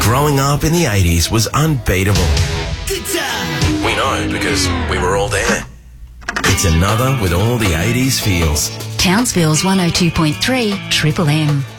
Growing up in the 80s was unbeatable. We know because we were all there. It's another with all the 80s feels. Townsville's 102.3 Triple M.